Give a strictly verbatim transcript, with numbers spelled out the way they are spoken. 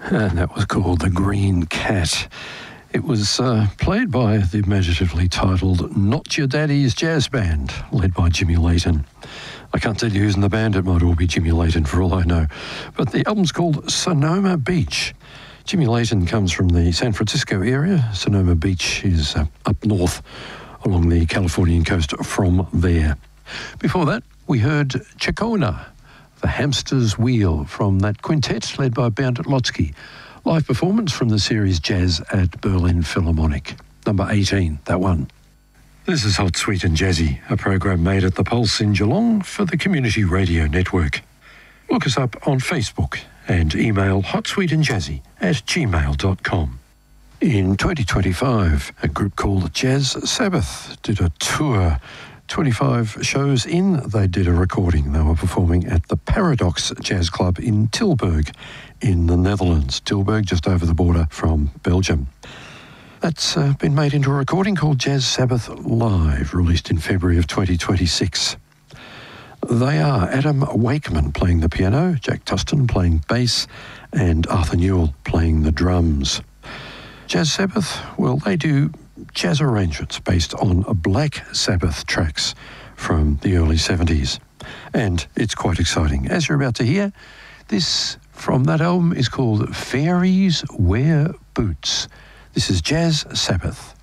And that was called The Green Cat. It was uh, played by the imaginatively titled Not Your Daddy's Jazz Band, led by Jimmy Layton. I can't tell you who's in the band, it might all be Jimmy Layton for all I know. But the album's called Sonoma Beach. Jimmy Layton comes from the San Francisco area. Sonoma Beach is uh, up north along the Californian coast from there. Before that, we heard Chacona, The Hamster's Wheel, from that quintet led by Bernd Lotsky. Live performance from the series Jazz at Berlin Philharmonic. Number eighteen, that one. This is Hot, Sweet and Jazzy, a program made at the Pulse in Geelong for the Community Radio Network. Look us up on Facebook and email hotsweetandjazzy at gmail dot com. In twenty twenty-five, a group called Jazz Sabbath did a tour. twenty-five shows in, they did a recording. They were performing at the Paradox Jazz Club in Tilburg in the Netherlands. Tilburg, just over the border from Belgium. That's uh, been made into a recording called Jazz Sabbath Live, released in February of twenty twenty-six. They are Adam Wakeman playing the piano, Jack Tustin playing bass, and Arthur Newell playing the drums. Jazz Sabbath, well, they do jazz arrangements based on Black Sabbath tracks from the early seventies. And it's quite exciting. As you're about to hear, this from that album is called Fairies Wear Boots. This is Jazz Sabbath.